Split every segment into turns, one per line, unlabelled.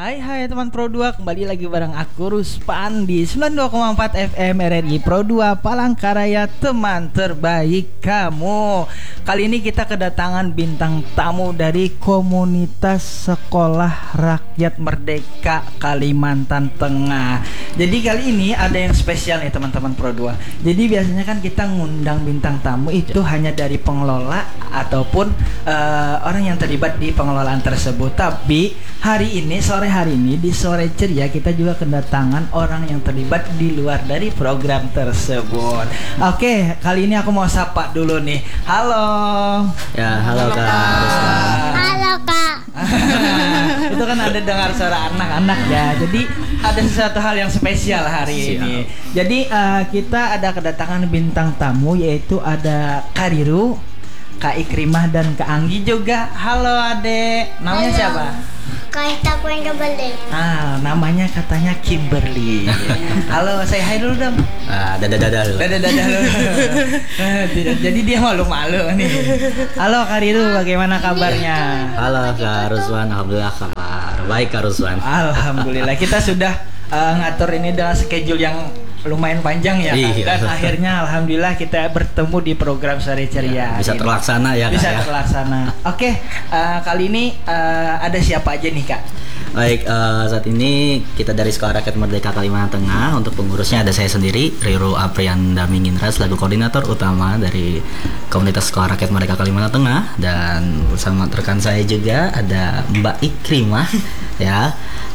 Hai teman Pro 2, kembali lagi bareng aku Ruspan di 92,4 FM RRI Pro 2 Palangkaraya, teman terbaik kamu. Kali ini kita kedatangan bintang tamu dari komunitas Sekolah Rakyat Merdeka Kalimantan Tengah. Jadi kali ini ada yang spesial nih teman-teman Pro 2. Jadi biasanya kan kita ngundang bintang tamu itu hanya dari pengelola ataupun orang yang terlibat di pengelolaan tersebut. Tapi hari ini di sore ceria kita juga kedatangan orang yang terlibat di luar dari program tersebut. Oke, kali ini aku mau sapa dulu nih. Halo.
Ya, halo Kak.
Halo Kak.
Itu kan ada dengar suara anak-anak ya. Jadi ada sesuatu hal yang spesial hari ini. Jadi kita ada kedatangan bintang tamu, yaitu ada Kak Riru, Kak Ikrimah dan Kak Anggi juga. Halo Adek. Namanya
Halo.
siapa?
Kak Kimberly.
Namanya katanya Kimberly. Halo, saya hai dulu dong.
Dadah dulu.
Dadah dulu. Jadi dia malu-malu nih. Halo Kak Riru, bagaimana kabarnya?
Halo Kak Ruswan, alhamdulillah kabar baik Kak Ruswan.
Alhamdulillah, kita sudah ngatur ini dengan schedule yang lumayan panjang ya,
iya.
Dan akhirnya alhamdulillah kita bertemu di program Sore Ceria.
Bisa terlaksana ya Kak.
Bisa
ya?
terlaksana. Oke, kali ini ada siapa aja nih Kak?
Baik, saat ini kita dari Sekolah Rakyat Merdeka Kalimantan Tengah. Untuk pengurusnya ada saya sendiri, Riru Aprianda Minginra, selaku koordinator utama dari komunitas Sekolah Rakyat Merdeka Kalimantan Tengah. Dan bersama rekan saya juga ada Mbak Ikrimah ya,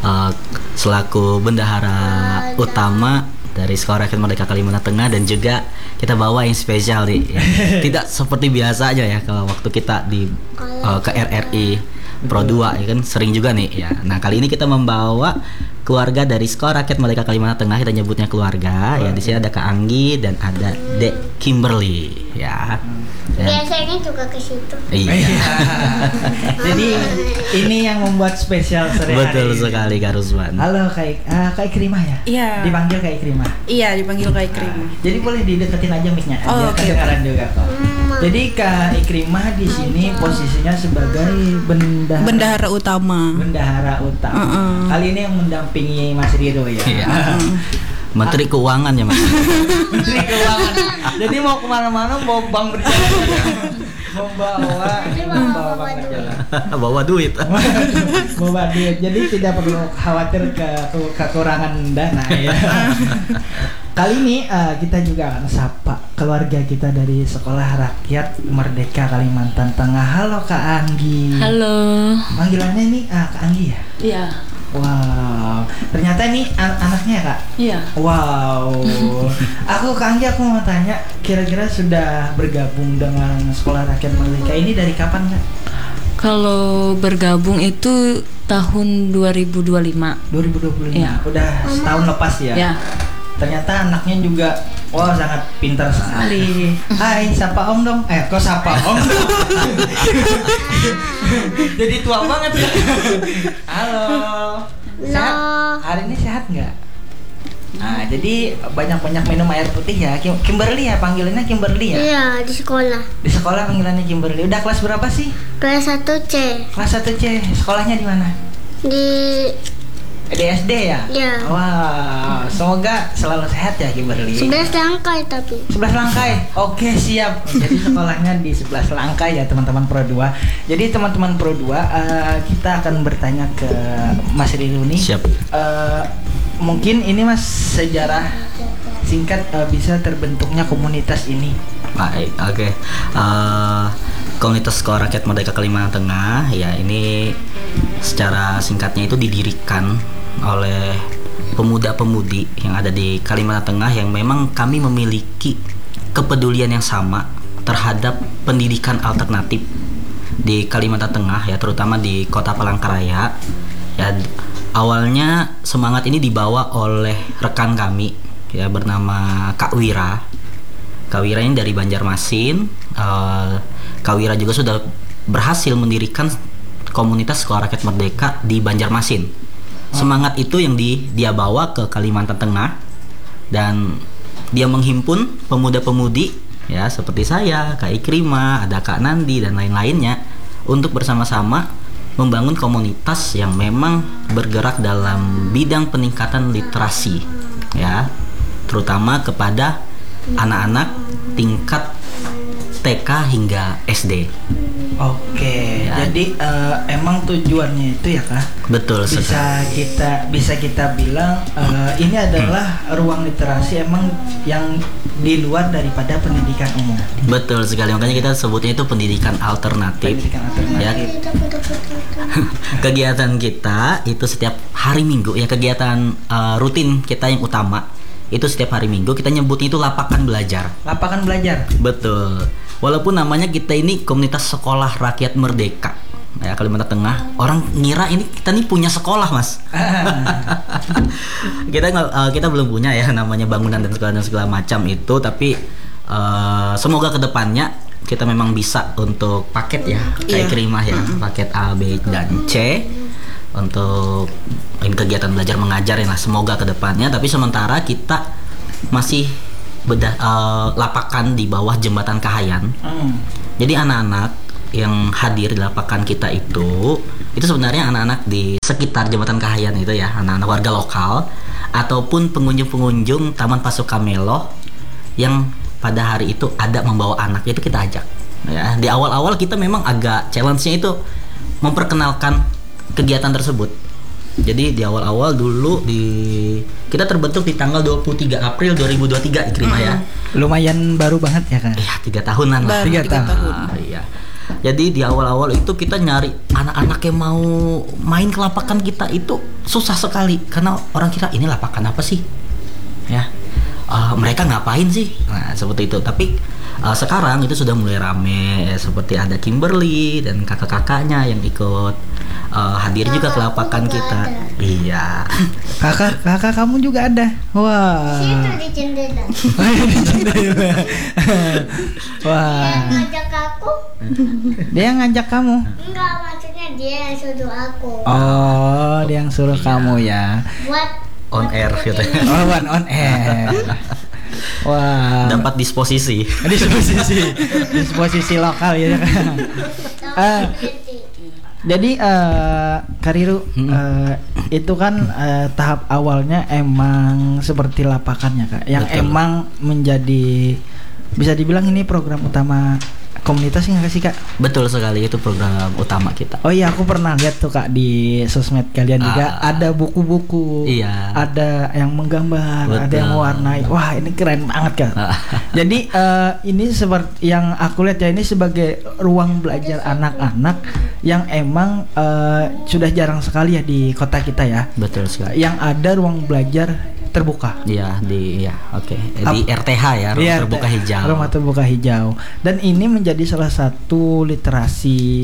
selaku bendahara utama dari Sekolah Rakyat Merdeka Kalimantan Tengah. Dan juga kita bawa yang spesial nih ya. Tidak seperti biasa aja ya kalau waktu kita di ke RRI Pro 2 ya kan sering juga nih ya. Nah, kali ini kita membawa keluarga dari Sekolah Rakyat Merdeka Kalimantan Tengah, kita nyebutnya keluarga. Ya, di sini ada Kak Anggi dan ada Dek Kimberly ya.
Biasanya juga ke situ.
Iya.
Jadi ini yang membuat spesial sore hari.
Betul sekali Kak Ruswan.
Halo Kak Ikrimah ya?
Iya.
Dipanggil Kak Ikrimah.
Iya, dipanggil Kak Ikrimah.
Jadi boleh dideketin aja mic-nya.
Oh,
biar
oke.
kedengaran juga kok. Jadi Kak Ikrimah di sini posisinya sebagai
Bendahara utama.
Bendahara utama. Kali ini yang mendampingi Mas Rido ya.
Iya. Menteri Keuangan ya Mas.
Menteri Keuangan. Jadi mau kemana-mana bawa bank berjalan. Membawa bank berjalan.
Bawa duit.
Bawa duit. Jadi tidak perlu khawatir kekurangan dana ya. Kali ini kita juga akan sapa keluarga kita dari Sekolah Rakyat Merdeka Kalimantan Tengah. Halo Kak Anggi.
Halo.
Panggilannya ini Kak Anggi ya?
Iya.
Wow, ternyata ini anaknya Kak?
Iya.
Wow. Aku Kak Anggi, aku mau tanya, kira-kira sudah bergabung dengan Sekolah Rakyat Merdeka ini dari kapan Kak?
Kalau bergabung itu tahun 2025.
2025.
Iya.
Udah setahun lepas ya?
Ya.
Ternyata anaknya juga sangat pintar sekali. Hai, sapa Om dong. Kok sapa Om? Jadi tua banget ya. Halo. Sehat? Hari ini sehat nggak? Nah, jadi banyak-banyak minum air putih ya. Kimberly ya, panggilannya Kimberly ya?
Iya, di sekolah.
Di sekolah panggilannya Kimberly. Udah kelas berapa sih?
Kelas 1C.
Kelas 1C. Sekolahnya di mana?
Di
Di SD ya?
Iya.
Wow, semoga selalu sehat ya Kimberly.
11 langkah tapi.
11 langkai. Oke, siap. Jadi sekolahnya di 11 langkai ya teman-teman Pro 2. Jadi teman-teman Pro 2, kita akan bertanya ke Mas Riru nih.
Siap.
Mungkin ini Mas sejarah singkat bisa terbentuknya komunitas ini.
Baik, oke. Komunitas Sekolah Rakyat Merdeka Kalimantan Tengah ya, ini secara singkatnya itu didirikan oleh pemuda-pemudi yang ada di Kalimantan Tengah yang memang kami memiliki kepedulian yang sama terhadap pendidikan alternatif di Kalimantan Tengah ya, terutama di Kota Palangkaraya ya. Awalnya semangat ini dibawa oleh rekan kami ya, bernama Kak Wira. Kak Wira ini dari Banjarmasin. Kak Wira juga sudah berhasil mendirikan komunitas Sekolah Rakyat Merdeka di Banjarmasin. Semangat itu yang dia bawa ke Kalimantan Tengah, dan dia menghimpun pemuda-pemudi ya seperti saya, Kak Ikrimah, ada Kak Nandi dan lain-lainnya untuk bersama-sama membangun komunitas yang memang bergerak dalam bidang peningkatan literasi, ya, terutama kepada anak-anak tingkat TK hingga SD.
Oke,
Ya.
jadi emang tujuannya itu ya Kak.
Betul sekali.
Bisa kita bilang ini adalah ruang literasi emang yang di luar daripada pendidikan umum.
Betul sekali, makanya kita sebutnya itu pendidikan alternatif.
Pendidikan alternatif.
Ya, kegiatan kita itu setiap hari Minggu, ya, kegiatan rutin kita yang utama itu setiap hari Minggu kita nyebutnya itu lapangan belajar.
Lapangan belajar.
Betul. Walaupun namanya kita ini komunitas sekolah rakyat merdeka, ya, Kalimantan Tengah, orang ngira ini kita nih punya sekolah, Mas. Kita belum punya ya namanya bangunan dan segala macam itu, tapi semoga kedepannya kita memang bisa untuk paket ya, kayak Krimah ya, paket A, B dan C untuk kegiatan belajar mengajar ya, lah, semoga kedepannya. Tapi sementara kita masih lapakan di bawah jembatan Kahayan. Jadi anak-anak yang hadir di lapakan kita itu sebenarnya anak-anak di sekitar jembatan Kahayan itu ya, anak-anak warga lokal ataupun pengunjung-pengunjung Taman Pasuka Melo yang pada hari itu ada membawa anak, itu kita ajak. Ya, di awal-awal kita memang agak challenge-nya itu memperkenalkan kegiatan tersebut. Jadi di awal-awal dulu kita terbentuk di tanggal 23 April 2023 Ikrimah ya.
Lumayan baru banget ya Kak.
Iya, 3 tahunan lah.
3 tahun.
Iya. Jadi di awal-awal itu kita nyari anak-anak yang mau main ke lapangan kita itu susah sekali karena orang kira ini lapangan apa sih? Ya. Mereka ngapain sih? Nah, seperti itu. Tapi sekarang itu sudah mulai rame, seperti ada Kimberly dan kakak-kakaknya yang ikut hadir juga ke lapangan kita. Iya.
Kakak kamu juga ada. Wah.
Situ di jendela.
Di jendela. Wah.
Dia ngajak aku.
Dia yang ngajak kamu.
Enggak, maksudnya dia yang suruh aku.
Oh, dia yang suruh kamu ya.
Buat
On air gitu.
Oh, on air. Wah.
Dapat disposisi.
Disposisi lokal ya. Jadi Kariru itu kan tahap awalnya emang seperti lapakannya Kak, yang
Betul.
emang menjadi bisa dibilang ini program utama komunitas nggak sih Kak?
Betul sekali, itu program utama kita.
Oh iya, aku pernah lihat tuh Kak di sosmed kalian juga ada buku-buku,
Iya.
ada yang menggambar, ada
Betul.
yang mewarnai. Wah, ini keren banget Kak. Jadi ini seperti yang aku lihat ya, ini sebagai ruang belajar anak-anak yang emang sudah jarang sekali ya di kota kita ya.
Betul sekali.
Yang ada ruang belajar terbuka.
Iya, oke. Di RTH ya, ruang
Iya,
terbuka hijau.
Rumah terbuka hijau. Dan ini menjadi salah satu literasi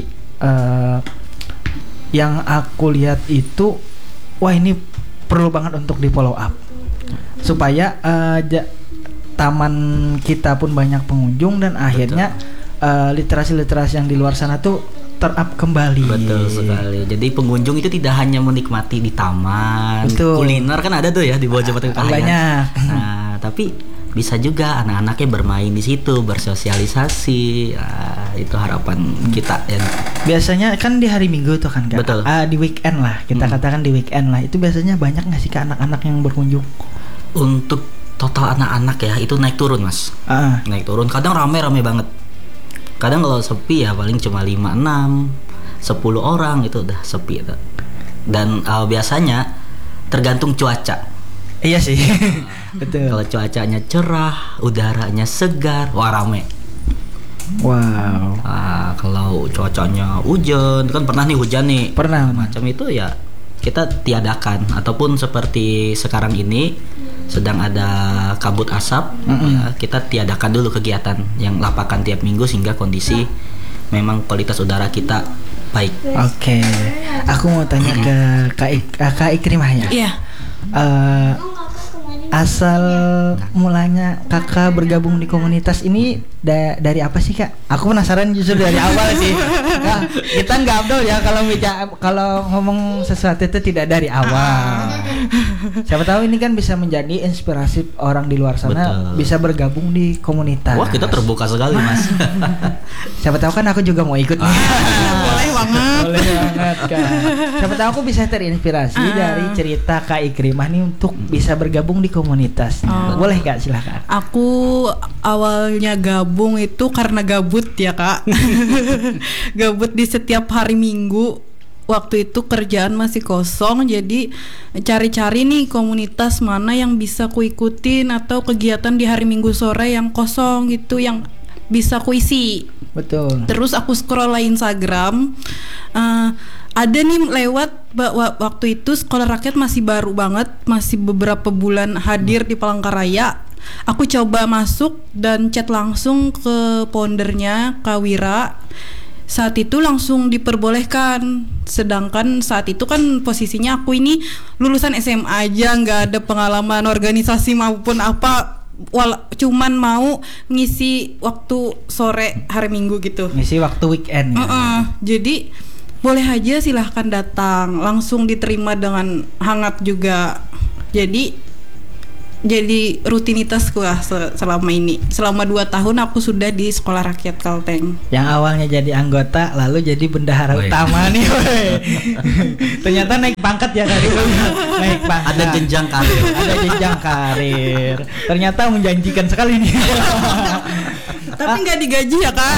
yang aku lihat itu, wah ini perlu banget untuk di follow up supaya taman kita pun banyak pengunjung dan akhirnya literasi-literasi yang di luar sana tuh terap kembali.
Betul sekali. Jadi pengunjung itu tidak hanya menikmati di taman,
Betul.
kuliner kan ada tuh ya di bawah jembatan Kahayan.
Banyak.
Nah, tapi bisa juga anak-anaknya bermain di situ, bersosialisasi. Nah, itu harapan kita ya.
Biasanya kan di hari Minggu tuh kan Kak.
Betul.
Di weekend lah, kita katakan di weekend lah. Itu biasanya banyak nggak sih Kak anak-anak yang berkunjung?
Untuk total anak-anak ya itu naik turun, Mas. Naik turun. Kadang rame banget. Kadang kalau sepi ya paling cuma 5, 6, 10 orang itu udah sepi itu. Dan biasanya tergantung cuaca.
Iya sih. Betul.
Kalau cuacanya cerah, udaranya segar, wah rame.
Wow.
Kalau cuacanya hujan, kan pernah nih hujan nih.
Pernah.
Macam itu ya kita tiadakan. Ataupun seperti sekarang ini sedang ada kabut asap, ya, kita tiadakan dulu kegiatan yang lapakan tiap minggu sehingga kondisi memang kualitas udara kita baik.
Oke. Aku mau tanya ke Kak Ikrimah ya.
Iya.
Asal mulanya Kakak bergabung di komunitas ini dari apa sih Kak? Aku penasaran justru dari awal sih. Kak, kita nggak abdol ya kalau ngomong sesuatu itu tidak dari awal. Siapa tahu ini kan bisa menjadi inspirasi orang di luar sana.
Betul.
Bisa bergabung di komunitas.
Wah, kita terbuka sekali, Mas.
Siapa tahu kan aku juga mau ikut nih.
Boleh banget.
Boleh banget Kak. Siapa tahu aku bisa terinspirasi dari cerita Kak Ikrimah nih untuk bisa bergabung di komunitasnya. Boleh Kak, silakan.
Aku awalnya gabung itu karena gabut ya Kak. Gabut di setiap hari Minggu. Waktu itu kerjaan masih kosong, jadi cari-cari nih komunitas mana yang bisa ku ikutin atau kegiatan di hari Minggu sore yang kosong gitu, yang bisa ku isi.
Betul.
Terus aku scroll Instagram, ada nih lewat waktu itu Sekolah Rakyat masih baru banget, masih beberapa bulan hadir di Palangkaraya. Aku coba masuk dan chat langsung ke foundernya Kak Wira. Saat itu langsung diperbolehkan. Sedangkan saat itu kan posisinya aku ini lulusan SMA aja, nggak ada pengalaman organisasi maupun apa. Cuman mau ngisi waktu sore hari Minggu gitu.
Ngisi waktu weekend ya.
Jadi boleh aja silahkan datang. Langsung diterima dengan hangat juga. Jadi rutinitasku lah selama ini. Selama 2 tahun aku sudah di Sekolah Rakyat Kalteng.
Yang awalnya jadi anggota lalu jadi bendahara utama nih. Ternyata naik pangkat ya tadi. Naik pangkat.
Ada jenjang karir.
Ada jenjang karir. Ternyata menjanjikan sekali nih.
Tapi nggak digaji ya Kak.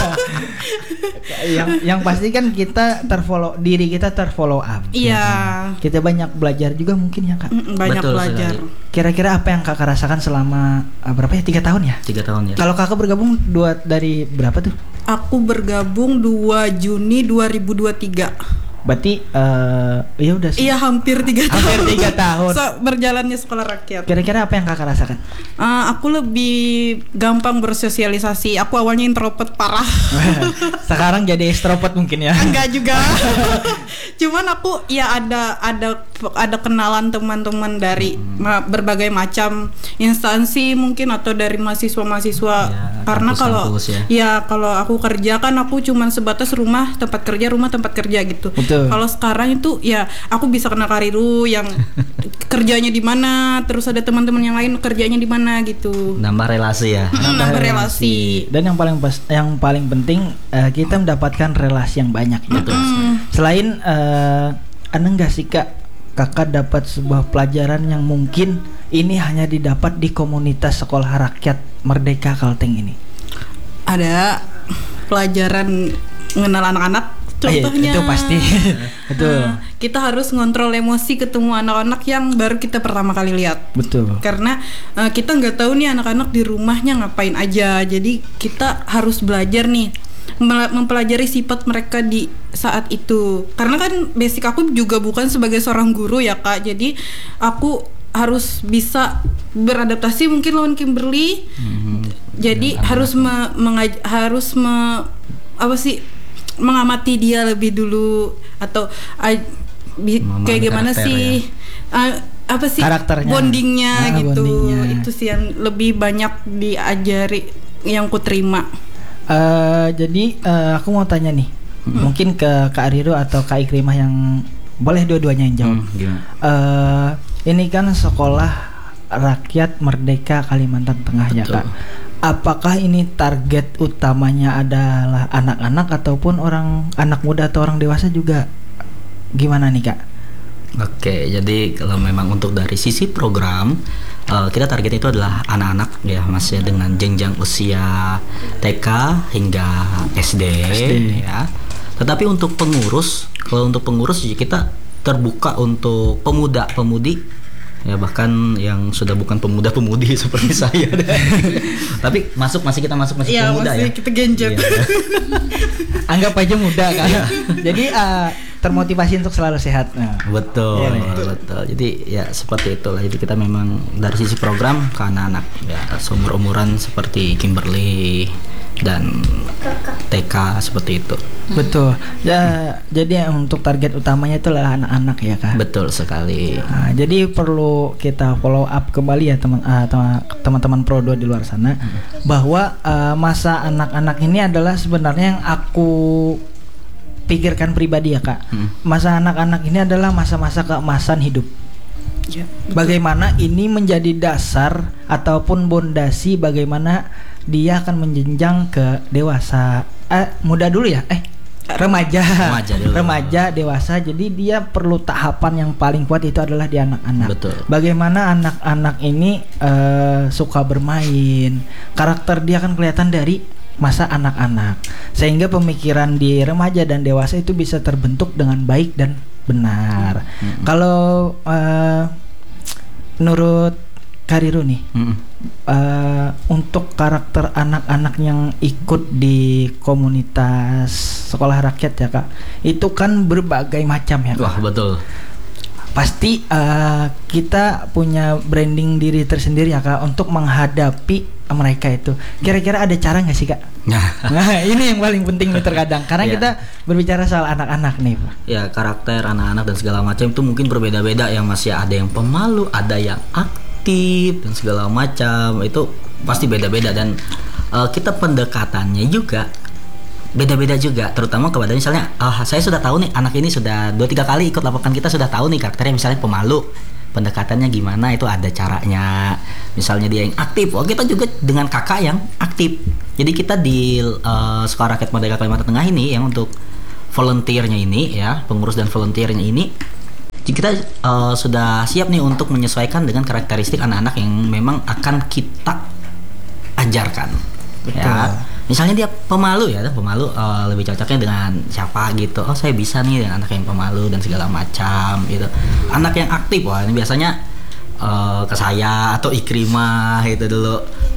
yang pasti kan kita diri kita terfollow up.
Iya.
Kita banyak belajar juga mungkin ya Kak.
Banyak
Betul
belajar.
sekali.
Kira-kira apa yang Kakak rasakan selama berapa ya? 3 tahun ya?
3 tahun ya.
Kalau Kakak bergabung dari berapa tuh?
Aku bergabung 2 Juni 2023.
Berarti ya udah sih.
Iya, hampir 3 tahun.
Hampir 3 tahun.
Berjalannya Sekolah Rakyat.
Kira-kira apa yang Kakak rasakan?
Aku lebih gampang bersosialisasi. Aku awalnya introvert parah.
Sekarang jadi extrovert mungkin ya?
Enggak juga. Cuman aku ya ada kenalan teman-teman dari berbagai macam instansi mungkin atau dari mahasiswa-mahasiswa.
Ya,
karena kalau kalau aku kerja kan aku cuman sebatas rumah tempat kerja gitu.
Betul.
Kalau sekarang itu ya aku bisa kenal Kariru yang kerjanya di mana, terus ada teman-teman yang lain kerjanya di mana gitu.
Nambah relasi ya.
Nambah relasi.
Dan yang paling penting kita mendapatkan relasi yang banyak gitu. Selain ada nggak sih Kakak dapat sebuah pelajaran yang mungkin ini hanya didapat di komunitas Sekolah Rakyat Merdeka Kalteng ini?
Ada pelajaran mengenal anak-anak. Contohnya
itu pasti. Betul.
Kita harus ngontrol emosi ketemu anak-anak yang baru kita pertama kali lihat.
Betul.
Karena kita nggak tahu nih anak-anak di rumahnya ngapain aja. Jadi kita harus belajar nih mempelajari sifat mereka di saat itu. Karena kan basic aku juga bukan sebagai seorang guru ya Kak. Jadi aku harus bisa beradaptasi mungkin lawan Kimberly. Jadi harus mengamati dia lebih dulu atau kayak gimana sih
karakternya,
bondingnya gitu.
Bondingnya.
Itu sih yang lebih banyak diajari yang ku terima.
Jadi aku mau tanya nih, mungkin ke Kak Ariru atau Kak Ikrimah yang boleh dua-duanya yang jawab. Ini kan Sekolah Rakyat Merdeka Kalimantan Tengah ya Kak. Apakah ini target utamanya adalah anak-anak ataupun anak muda atau orang dewasa juga? Gimana nih Kak?
Oke, jadi kalau memang untuk dari sisi program kita target itu adalah anak-anak ya, masih dengan jenjang usia TK hingga SD. Ya. Tetapi untuk pengurus, kalau untuk pengurus kita terbuka untuk pemuda-pemudi ya, bahkan yang sudah bukan pemuda-pemudi seperti saya tapi kita masuk pemuda ya,
kita genjot.
Anggap aja muda kan. Jadi termotivasi untuk selalu sehat.
Betul. Jadi ya seperti itulah. Jadi kita memang dari sisi program ke anak-anak ya, seumur-umuran seperti Kimberly dan TK seperti itu.
Betul. Ya, jadi untuk target utamanya itu adalah anak-anak ya Kak.
Betul sekali.
Jadi perlu kita follow up kembali ya teman-teman Pro 2 di luar sana, bahwa masa anak-anak ini adalah sebenarnya yang aku pikirkan pribadi ya Kak. Masa anak-anak ini adalah masa-masa keemasan hidup. Ya, bagaimana ini menjadi dasar ataupun bondasi bagaimana dia akan menjenjang ke dewasa. Muda dulu ya? remaja,
dulu.
remaja, dewasa. Jadi dia perlu tahapan yang paling kuat itu adalah di anak-anak.
Betul.
Bagaimana anak-anak ini suka bermain, karakter dia kan kelihatan dari masa anak-anak, sehingga pemikiran di remaja dan dewasa itu bisa terbentuk dengan baik dan benar. Kalau menurut Kariru nih, untuk karakter anak-anak yang ikut di komunitas sekolah rakyat ya Kak, itu kan berbagai macam ya Kak.
Wah, betul.
Pasti kita punya branding diri tersendiri ya Kak untuk menghadapi mereka itu. Kira-kira ada cara nggak sih Kak? Nah ini yang paling penting nih terkadang, karena kita berbicara soal anak-anak nih Pak.
Ya, karakter anak-anak dan segala macam itu mungkin berbeda-beda. Yang masih ada yang pemalu, ada yang aktif dan segala macam, itu pasti beda-beda. Dan kita pendekatannya juga beda-beda juga, terutama kepada misalnya saya sudah tahu nih anak ini sudah 2-3 kali ikut laporan kita, sudah tahu nih karakternya misalnya pemalu, pendekatannya gimana itu ada caranya. Misalnya dia yang aktif, kita juga dengan kakak yang aktif. Jadi kita di Sekolah Rakyat Merdeka Kalimantan Tengah ini yang untuk volunteernya ini ya, pengurus dan volunteernya ini, kita sudah siap nih untuk menyesuaikan dengan karakteristik anak-anak yang memang akan kita ajarkan.
Betul.
Ya, misalnya dia pemalu ya, lebih cocoknya dengan siapa gitu. Oh, saya bisa nih dengan anak yang pemalu dan segala macam gitu. Anak yang aktif, wah ini biasanya ke saya atau Ikrimah gitu dulu.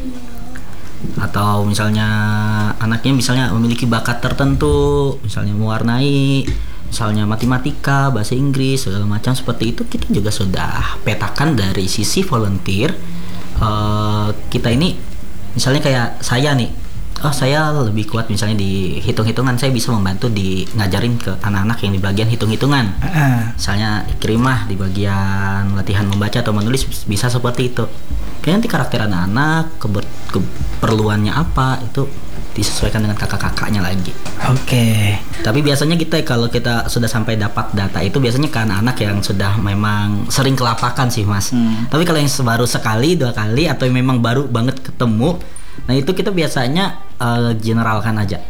Atau misalnya anaknya misalnya memiliki bakat tertentu, misalnya mewarnai, misalnya matematika, bahasa Inggris, segala macam seperti itu, kita juga sudah petakan dari sisi volunteer. Kita ini misalnya kayak saya nih, saya lebih kuat misalnya di hitung-hitungan, saya bisa membantu di ngajarin ke anak-anak yang di bagian hitung-hitungan. Misalnya Ikrimah di bagian latihan membaca atau menulis bisa seperti itu. Kayak nanti karakter anak-anak, keperluannya apa, itu disesuaikan dengan kakak-kakaknya lagi.
Oke.
Tapi biasanya kalau kita sudah sampai dapat data itu biasanya ke anak-anak yang sudah memang sering kelapakan sih Mas. Tapi kalau yang baru sekali, 2 kali atau yang memang baru banget ketemu, nah itu kita biasanya generalkan aja.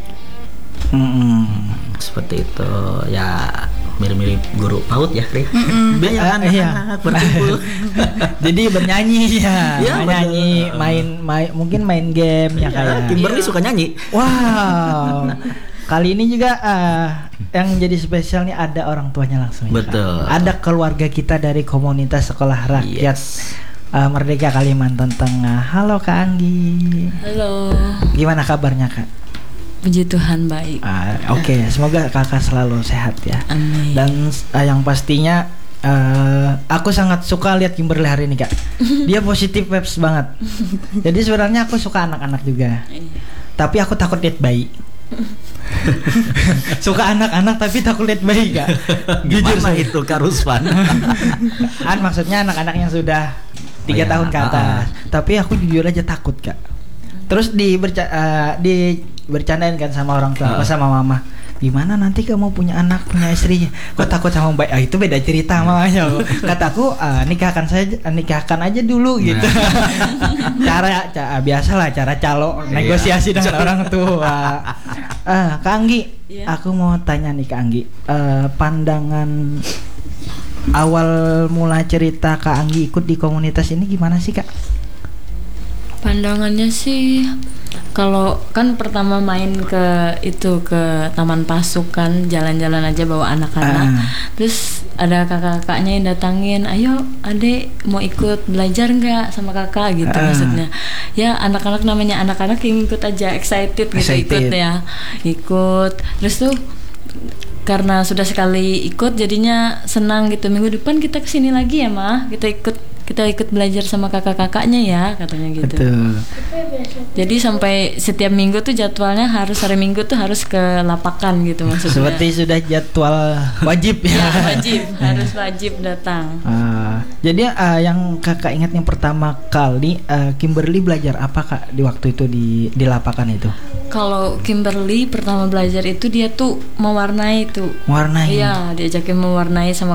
Seperti itu ya, mirip-mirip guru PAUD ya, Kri. Banyak anak-anak berkumpul.
Jadi bernyanyi ya, nyanyi, mungkin main game ya kayak.
Kimberly suka nyanyi.
Wow. Kali ini juga yang jadi spesial nih ada orang tuanya langsung.
Betul.
Ya, ada keluarga kita dari komunitas sekolah rakyat Merdeka Kalimantan Tengah. Halo Kak Anggi.
Halo.
Gimana kabarnya Kak?
Puji Tuhan baik.
Oke, semoga kakak selalu sehat ya.
Amin.
Dan yang pastinya aku sangat suka lihat Kimberly hari ini Kak. Dia positif vibes banget. Jadi sebenarnya aku suka anak-anak juga. Tapi aku takut lihat bayi. Suka anak-anak tapi takut lihat bayi Kak.
Jujur itu Kak Ruspan.
Maksudnya anak-anak yang sudah 3 tahun ke atas. Tapi aku jujur aja takut Kak. Terus bercandain kan sama orang tua, sama mama. Gimana nanti kamu punya anak, punya istri? Kok takut sama bayi? Itu beda cerita mamanya. Kataku nikahkan aja dulu gitu. Cara biasalah cara calo negosiasi dengan orang tua. Kak Anggi, aku mau tanya nih Kak Anggi, pandangan awal mula cerita Kak Anggi ikut di komunitas ini gimana sih Kak?
Pandangannya sih, kalau kan pertama main ke taman pasukan, jalan-jalan aja bawa anak-anak. Terus ada kakak-kakaknya yang datangin, ayo adek mau ikut belajar nggak sama kakak gitu maksudnya. Ya anak-anak namanya anak-anak yang ikut aja, excited gitu, ikut ya, ikut. Terus tuh karena sudah sekali ikut jadinya senang gitu. Minggu depan kita kesini lagi ya mah, kita ikut belajar sama kakak-kakaknya ya, katanya gitu.
Betul.
Jadi sampai setiap minggu tuh jadwalnya harus hari Minggu tuh harus ke lapakan gitu maksudnya.
Seperti sudah jadwal wajib ya.
Harus wajib datang.
Jadi yang kakak ingat yang pertama kali Kimberly belajar apa Kak di waktu itu di lapakan itu?
Kalau Kimberly pertama belajar itu dia tuh mewarnai tuh.
Mewarnai.
Iya, diajakin mewarnai sama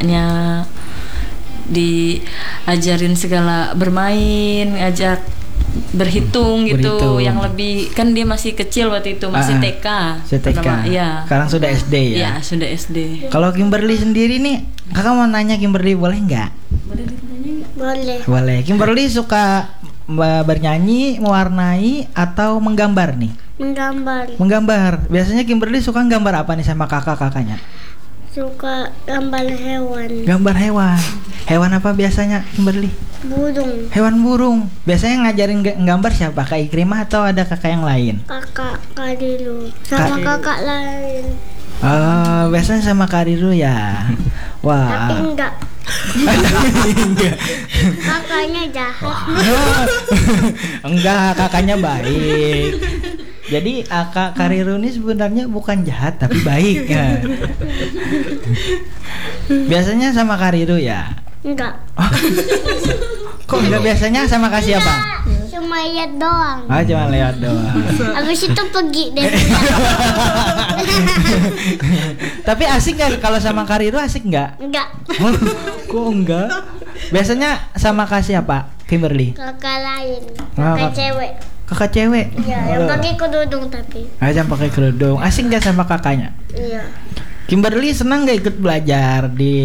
kakak-kakaknya. Diajarin segala bermain, berhitung gitu,
Berhitung.
yang lebih kan dia masih kecil waktu itu, masih TK.
CTK.
Iya.
Sekarang sudah SD ya.
Iya, sudah SD.
Kalau Kimberly sendiri nih, kakak mau nanya Kimberly boleh nggak?
Boleh.
Boleh. Kimberly suka bernyanyi, mewarnai atau menggambar nih?
Menggambar.
Menggambar. Biasanya Kimberly suka gambar apa nih sama kakak-kakaknya?
Suka gambar hewan.
Gambar hewan. Hewan apa biasanya Kimberly?
Burung.
Hewan burung. Biasanya ngajarin gambar siapa? Kak Ikrimah atau ada kakak yang lain?
Kakak Kadilu. Sama kakak lain.
Biasanya sama Kak Riru ya.
Tapi
Wah.
enggak. Kakaknya jahat.
Enggak, kakaknya baik. Jadi Kak Riru ini sebenarnya bukan jahat tapi baik ya. Biasanya sama Kak Riru ya.
Enggak.
Kok enggak biasanya sama Kak siapa?
Cuma lihat doang.
Cuma lewat doang.
Habis itu pergi deh.
Tapi asik nggak kalau sama Kak Riru, asik nggak?
Enggak.
Kok enggak? Biasanya sama Kak siapa? Kimberly.
Kakak lain.
Ah,
Kakak cewek.
Kakak cewek.
Iya, yang pakai kerudung tapi.
Jangan pakai kerudung. Asik nggak sama kakaknya?
Iya.
Kimberly senang nggak ikut belajar di